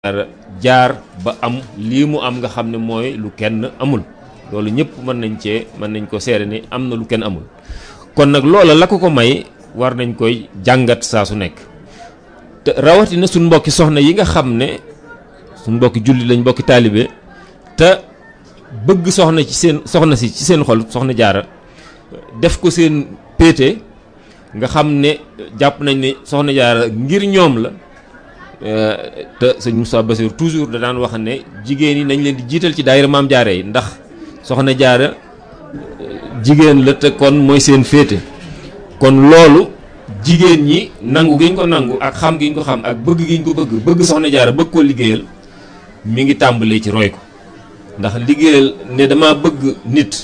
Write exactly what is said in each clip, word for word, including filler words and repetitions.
jaar ba am lii mu am nga xam ne mooy lu kenn amul loolu ñëpp mën nañ cee mën nañ ko seere ni am na lu kenn amul kon nag loola la ko ko may war nañ koy jàngat saa su nekk te rawatina suñ mbokki soxna yi nga xam ne suñ mbokki julli lañ mbokki taalibe te bëgg soxna ci seen soxna si ci seen xol soxna jaara def ko seen péete nga xam ne jàpp nañ ne soxna jaara ngir ñoom la te sëñ Moussa Bassir toujours da daan wax ne jigéen yi nañ leen di jiital ci daayira maam jaara yi ndax soxna jaara jigéen la te kon mooy seen féete kon loolu jigéen ñi nangu gi ñu ko nangu ak xam gi ñu ko xam ak bëgg gi ñu ko bëgg bëgg soxna jaara bëgg koo liggéeyal mi ngi tàmbalee ci roy ko ndax liggéeyal ne dama bëgg nit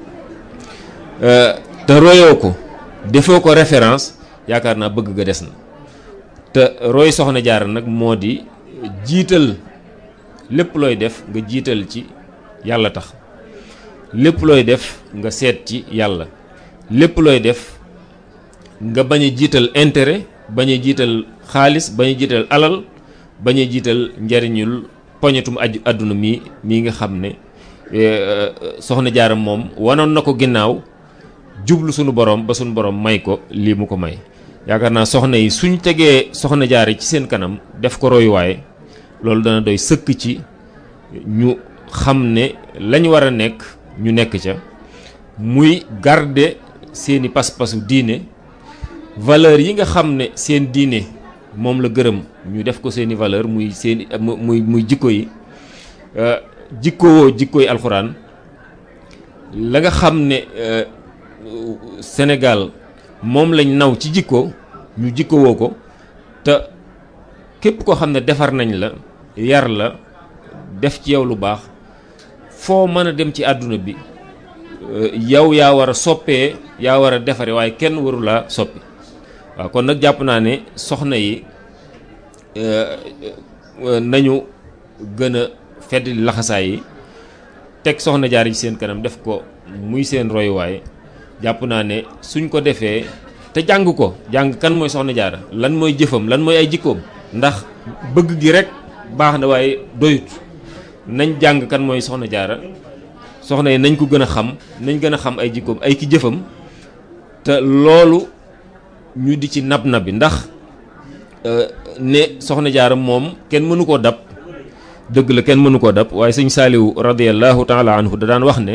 te royoo ko defoo ko référence yaakaar naa bëgg ga des na te roy soxna jaara nag moo di jiital lépp looy def nga jiital ci yàlla tax lépp looy def nga seet ci yàlla lépp looy def nga bañ a jiital intérêt bañ a jiital xaalis bañ a jiital alal bañ a jiital njariñul poñetum aju àdduna mi mii nga xam ne soxna jaara moom wanoon na ko ginnaaw jublu sunu borom ba sunu borom may ko lii mu ko may yaakaar naa soxna yi suñ tegee soxna jaara ci seen kanam def ko royuwaay loolu dana doy sëkk ci ñu xam ne lañ war a nekk ñu nekk ca muy garder seeni pas-pasu diine valeur yi nga xam ne seen diine moom la gërëm ñu def ko seeni valeur muy seeni muy muy jikko yi jikkowoo jikko yi alxuraan la nga xam ne Sénégal moom lañ naw ci jikko ñu jikkowoo ko te képp koo xam ne defar nañ la yar la def ci yow lu baax foo mën a dem ci àdduna bi yow yaa war a soppee yaa war a defare waaye kenn waru laa soppi waaw kon nag jàpp naa ne soxna yi nañu gën a fedd laxasaay yi teg soxna jaar ci seen kanam def ko muy seen royuwaay jàpp naa ne suñ ko defee te jàng ko jàng kan mooy soxna jaara lan mooy jëfam lan mooy ay jikkoom ndax bëgg gi rek baax na waaye doyut nañ jàng kan mooy soxna jaara soxna yi nañ ko gën a xam nañ gën a xam ay jikkoom ay ki jëfam te loolu ñu di ci nab nabi ndax ne soxna jaara moom kenn mënu koo dab dëgg la kenn mënu koo dab waaye sëñ Saaliwu radiyallahu taala anhu da daan wax ne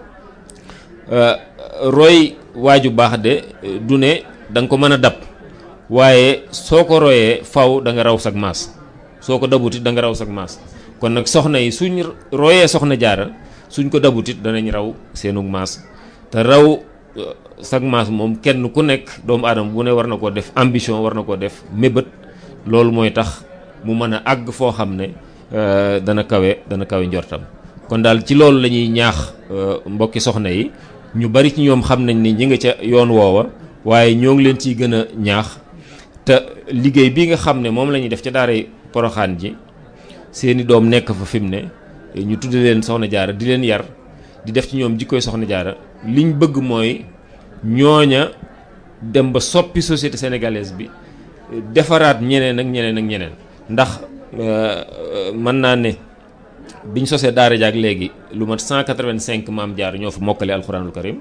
roy waaju baax de du ne da nga ko mën a dab waaye soo ko royee faw da nga raw sag maas soo ko dabutit da nga raw sag maas kon nag soxna yi suñ royee soxna jaara suñ ko dabutit danañ raw seenug maas te raw sag maas moom kenn ku nekk doomu aadama bu ne war na koo def ambition war na koo def mébét loolu mooy tax mu mën a àgg foo xam ne dana kawe dana kawe njortam kon daal ci loolu la ñuy ñaax mbokki soxna yi ñu bari ci ñoom xam nañ ni ñi nga ca yoon woowa waaye ñoo ngi leen ciy gën a ñaax te liggéey bi nga xam ne moom la ñuy def ca daaray Poroxaan ji seeni doom nekk fa fi mu ne ñu tudde leen soxna jaara di leen yar di def ci ñoom jikkoy soxna jaara liñ bëgg mooy ñooña dem ba soppi société sénégalaise bi defaraat ñeneen ak ñeneen ak ñeneen ndax mën naa ne biñ sosee daara jaak léegi lu mat cent quatre-vingt-cinq maam jaar ñoo fa mokkale alxuraanul karim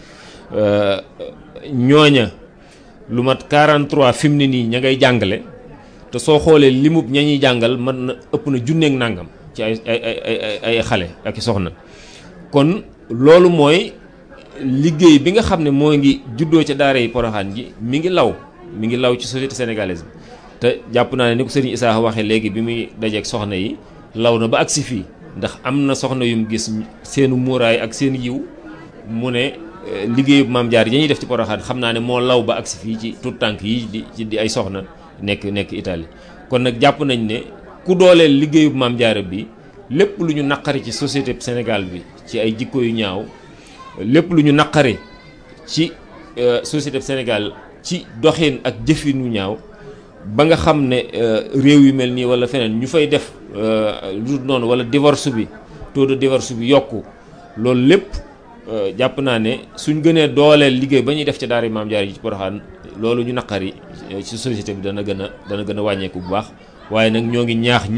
ñooña lu mat quarante-trois fi mu ne nii ña ngay jàngale te soo xoolee limub ña ñuy jàngal mën na ëpp na junneeg nàngam ci ay ay ay ay xale ak i soxna kon loolu mooy liggéey bi nga xam ne moo ngi juddoo ca daara yi Poroxaan ji mi ngi law mi ngi law ci société sénégalaise bi te jàpp naa ne ni ko sëriñ Issa waxee léegi bi muy dajeeg soxna yi law na ba agsi fii ndax am na soxna yum gis seenu muuraay ak seen yiw mu ne liggéeyu maam jaar yi ñuy def ci Poroxaan xam naa ne moo law ba agsi fii ci tout tànk yi di ci di ay soxna nekk nekk Italie kon nag jàpp nañ ne ku dooleel liggéeyu maam jaara bi lépp lu ñu naqari ci société Sénégal bi ci ay jikko yu ñaaw lépp lu ñu naqari ci société Sénégal ci doxin ak jëfin yu ñaaw ba nga xam ne réew yu mel nii wala feneen ñu fay def lu noonu wala divorce bi taux de divorce bi yokku loolu lépp jàpp naa ne suñ gënee dooleel liggéey ba ñuy def ca daara maam jaar yi ci Poroxaan loolu ñu naqari ci société bi dana gën a dana gën a wàññeeku bu baax waaye nag ñoo ngi ñaax ñëpp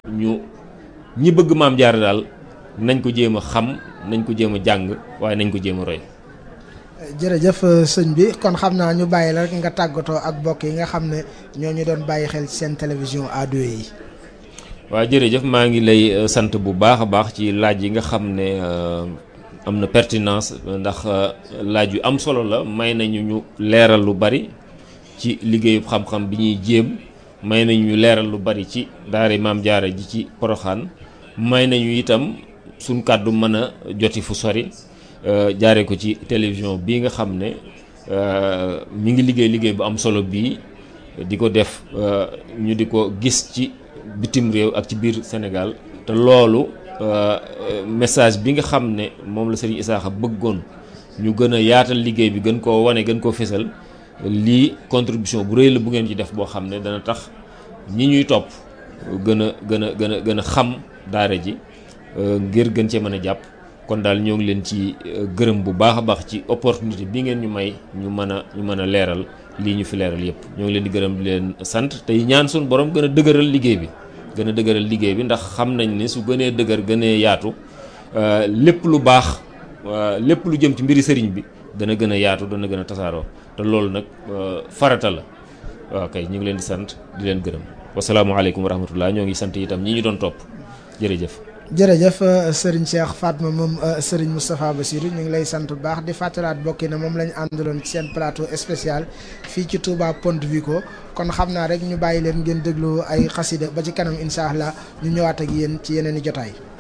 ñu ñi bëgg maam jaara daal nañ ko jéem a xam nañ ko jéem a jàng waaye nañ ko jéem a roy. jërëjëf sëñ bi kon xam naa ñu bàyyi la rek nga tàggatoo ak mbokk yi nga xam ne ñoo ñu doon bàyyi xel ci seen télévision A deux yi. waaw jërëjëf maa ngi lay sant bu baax a baax ci laaj yi nga xam ne am na pertinence ndax laaj yu am solo la may nañu ñu leeral lu bari ci liggéeyu xam-xam bi ñuy jéem may nañu ñu leeral lu bari ci daara maam jaara ji ci Poroxaan may nañu itam suñ kàddu mën a joti fu sori jaare ko ci télévision bii nga xam ne mi ngi liggéey liggéey bu am solo bii di ko def ñu di ko gis ci bitim réew ak ci biir Sénégal te loolu message bi nga xam ne moom la Serigne Isaaxa bëggoon ñu gën a yaatal liggéey bi gën koo wane gën koo fésal lii contribution bu rëy la bu ngeen ci def boo xam ne dana tax ñi ñuy topp gën a gën a gën a gën a xam daara ji ngir gën cee mën a jàpp kon daal ñoo ngi leen ci gërëm bu baax a baax ci opportunité bi ngeen ñu may ñu mën a ñu mën a leeral lii ñu fi leeral yëpp ñoo ngi leen di gërëm di leen sant tey ñaan suñu borom gën a dëgëral liggéey bi gën a dëgëral liggéey bi ndax xam nañ ne su gënee dëgër gënee yaatu lépp lu baax lépp lu jëm ci mbiri sëriñ bi dana gën a yaatu dana gën a tasaaroo te loolu nag farata la waaw kay ñu ngi leen di sant di leen gërëm wasalaamualeykum wa rahmatullah ñoo ngi sant itam ñi ñu doon topp jërëjëf. jërëjëf Serigne Cheikh Fatma moom Serigne Moustapha Bassirou ñu ngi lay sant bu baax di fàttalaat bokki na moom lañu àndaloon ci seen plateau spécial fii ci Touba Ponte Vico kon xam naa rek ñu bàyyi leen ngeen déglu ay xasida ba ci kanam incha allah ñu ñëwaat ak yéen ci yeneen i jotaay.